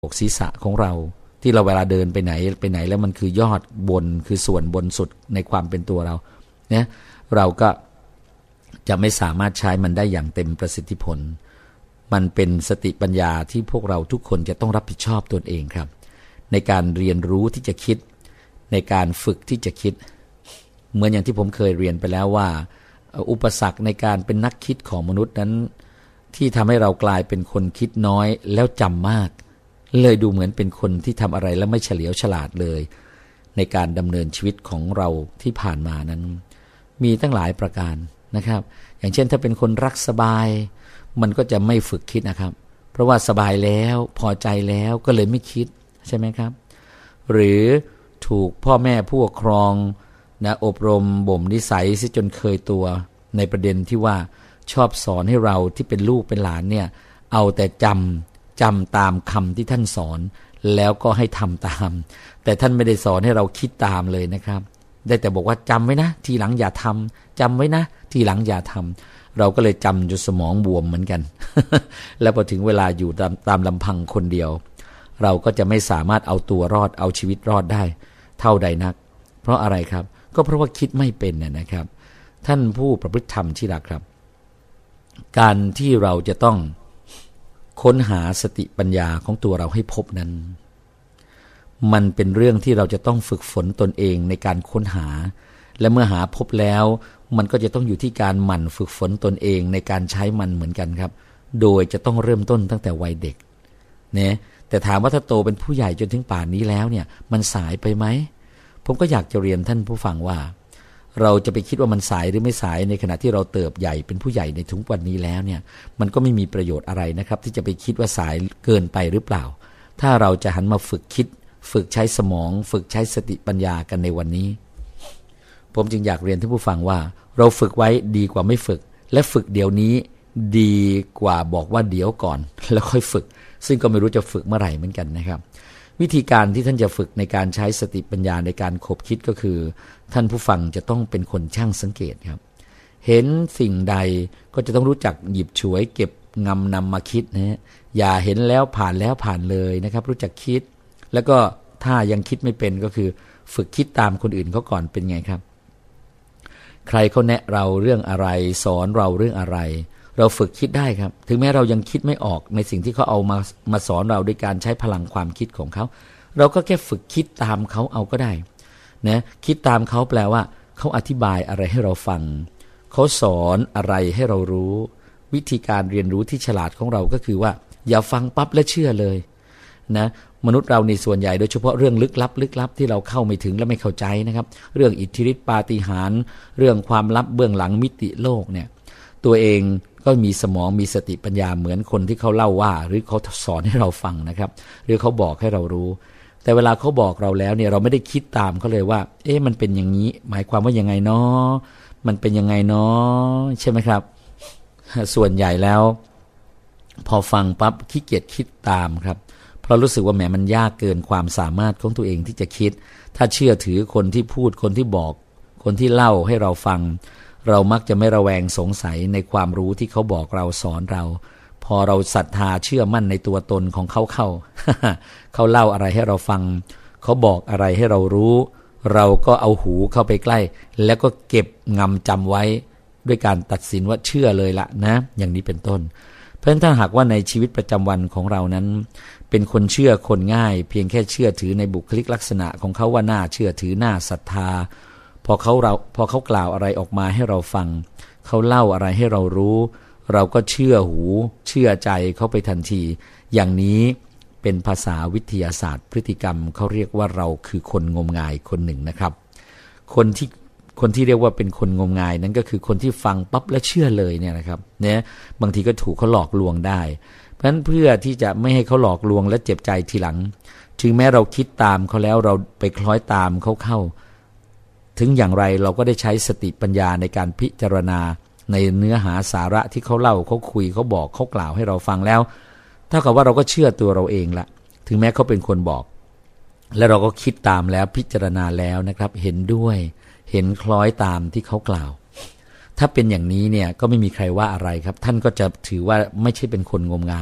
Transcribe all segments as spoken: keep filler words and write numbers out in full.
กศีรษะของเราที่เราเวลาเดินไปไหนไปไหนแล้วมันคือยอดบนคือส่วนบนสุดในความเป็นตัวเราเนี่ยเราก็จะไม่สามารถใช้มันได้อย่างเต็มประสิทธิผลมันเป็นสติปัญญาที่พวกเราทุกคนจะต้องรับผิดชอบตนเองครับในการเรียนรู้ที่จะคิดในการฝึกที่จะคิดเหมือนอย่างที่ผมเคยเรียนไปแล้วว่าอุปสรรคในการเป็นนักคิดของมนุษย์นั้นที่ทำให้เรากลายเป็นคนคิดน้อยแล้วจำมากเลยดูเหมือนเป็นคนที่ทำอะไรแล้วไม่เฉลียวฉลาดเลยในการดำเนินชีวิตของเราที่ผ่านมานั้นมีตั้งหลายประการนะครับอย่างเช่นถ้าเป็นคนรักสบายมันก็จะไม่ฝึกคิดนะครับเพราะว่าสบายแล้วพอใจแล้วก็เลยไม่คิดใช่ไหมครับหรือถูกพ่อแม่ผู้ปกครองนะอบรมบ่มนิสัยซิจนเคยตัวในประเด็นที่ว่าชอบสอนให้เราที่เป็นลูกเป็นหลานเนี่ยเอาแต่จำจำตามคำที่ท่านสอนแล้วก็ให้ทำตามแต่ท่านไม่ได้สอนให้เราคิดตามเลยนะครับได้แต่บอกว่าจำไว้นะทีหลังอย่าทำจำไว้นะทีหลังอย่าทำเราก็เลยจำจนสมองบวมเหมือนกัน แล้วพอถึงเวลาอยู่ตามตามลำพังคนเดียวเราก็จะไม่สามารถเอาตัวรอดเอาชีวิตรอดได้เท่าใดนักเพราะอะไรครับก็เพราะว่าคิดไม่เป็นนะครับท่านผู้ประพฤติธรรมที่รักครับการที่เราจะต้องค้นหาสติปัญญาของตัวเราให้พบนั้นมันเป็นเรื่องที่เราจะต้องฝึกฝนตนเองในการค้นหาและเมื่อหาพบแล้วมันก็จะต้องอยู่ที่การหมั่นฝึกฝนตนเองในการใช้มันเหมือนกันครับโดยจะต้องเริ่มต้นตั้งแต่วัยเด็กเนี่ยแต่ถามว่าถ้าโตเป็นผู้ใหญ่จนถึงป่านนี้แล้วเนี่ยมันสายไปไหมผมก็อยากจะเรียนท่านผู้ฟังว่าเราจะไปคิดว่ามันสายหรือไม่สายในขณะที่เราเติบใหญ่เป็นผู้ใหญ่ในทุกวันนี้แล้วเนี่ยมันก็ไม่มีประโยชน์อะไรนะครับที่จะไปคิดว่าสายเกินไปหรือเปล่าถ้าเราจะหันมาฝึกคิดฝึกใช้สมองฝึกใช้สติปัญญากันในวันนี้ผมจึงอยากเรียนท่านผู้ฟังว่าเราฝึกไว้ดีกว่าไม่ฝึกและฝึกเดี๋ยวนี้ดีกว่าบอกว่าเดี๋ยวก่อนแล้วค่อยฝึกซึ่งก็ไม่รู้จะฝึกเมื่อไหร่เหมือนกันนะครับวิธีการที่ท่านจะฝึกในการใช้สติปัญญาในการคบคิดก็คือท่านผู้ฟังจะต้องเป็นคนช่างสังเกตครับเห็นสิ่งใดก็จะต้องรู้จักหยิบฉวยเก็บงำนำมาคิดนะฮะอย่าเห็นแล้วผ่านแล้วผ่านเลยนะครับรู้จักคิดแล้วก็ถ้ายังคิดไม่เป็นก็คือฝึกคิดตามคนอื่นเขาก่อนเป็นไงครับใครเขาแนะเราเรื่องอะไรสอนเราเรื่องอะไรเราฝึกคิดได้ครับถึงแม้เรายังคิดไม่ออกในสิ่งที่เขาเอามามาสอนเราด้วยการใช้พลังความคิดของเขาเราก็แค่ฝึกคิดตามเขาเอาก็ได้นะคิดตามเขาแปลว่าเขาอธิบายอะไรให้เราฟังเขาสอนอะไรให้เรารู้วิธีการเรียนรู้ที่ฉลาดของเราก็คือว่าอย่าฟังปั๊บและเชื่อเลยนะมนุษย์เราในส่วนใหญ่โดยเฉพาะเรื่องลึกลับลึกลับที่เราเข้าไม่ถึงและไม่เข้าใจนะครับเรื่องอิทธิฤทธิปาฏิหาริย์เรื่องความลับเบื้องหลังมิติโลกเนี่ยตัวเองก็มีสมองมีสติปัญญาเหมือนคนที่เขาเล่าว่าหรือเขาสอนให้เราฟังนะครับหรือเขาบอกให้เรารู้แต่เวลาเขาบอกเราแล้วเนี่ยเราไม่ได้คิดตามเขาเลยว่าเอ๊ะมันเป็นอย่างนี้หมายความว่ายังไงเนาะมันเป็นยังไงเนาะใช่ไหมครับส่วนใหญ่แล้วพอฟังปั๊บขี้เกียจคิดตามครับเพราะรู้สึกว่าแหมมันยากเกินความสามารถของตัวเองที่จะคิดถ้าเชื่อถือคนที่พูดคนที่บอกคนที่เล่าให้เราฟังเรามักจะไม่ระแวงสงสัยในความรู้ที่เขาบอกเราสอนเราพอเราศรัทธาเชื่อมั่นในตัวตนของเขาเข้า เขาเล่าอะไรให้เราฟังเขาบอกอะไรให้เรารู้เราก็เอาหูเข้าไปใกล้แล้วก็เก็บงำจำไว้ด้วยการตัดสินว่าเชื่อเลยละนะอย่างนี้เป็นต้นเพราะฉะนั้นถ้าหากว่าในชีวิตประจำวันของเรานั้นเป็นคนเชื่อคนง่ายเพียงแค่เชื่อถือในบุคลิกลักษณะของเขาว่าน่าเชื่อถือน่าศรัทธาพอเขาเราพอเขากล่าวอะไรออกมาให้เราฟังเขาเล่าอะไรให้เรารู้เราก็เชื่อหูเชื่อใจเขาไปทันทีอย่างนี้เป็นภาษาวิทยาศาสตร์พฤติกรรมเขาเรียกว่าเราคือคนงมงายคนหนึ่งนะครับคนที่คนที่เรียกว่าเป็นคนงมงายนั้นก็คือคนที่ฟังปั๊บแล้วเชื่อเลยเนี่ยนะครับเนี่ยบางทีก็ถูกเขาหลอกลวงได้เพราะฉะนั้นเพื่อที่จะไม่ให้เขาหลอกลวงและเจ็บใจทีหลังถึงแม้เราคิดตามเขาแล้วเราไปคล้อยตามเขาเข้าถึงอย่างไรเราก็ได้ใช้สติปัญญาในการพิจารณาในเนื้อหาสาระที่เขาเล่าเขาคุยเขาบอกเขากล่าวให้เราฟังแล้วเท่ากับว่าเราก็เชื่อตัวเราเองละถึงแม้เขาเป็นคนบอกและเราก็คิดตามแล้วพิจารณาแล้วนะครับเห็นด้วยเห็นคล้อยตามที่เขากล่าวถ้าเป็นอย่างนี้เนี่ยก็ไม่มีใครว่าอะไรครับท่านก็จะถือว่าไม่ใช่เป็นคนงมงาย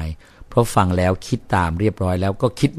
เพราะฟังแล้วคิดตามเรียบร้อยแล้วก็คิด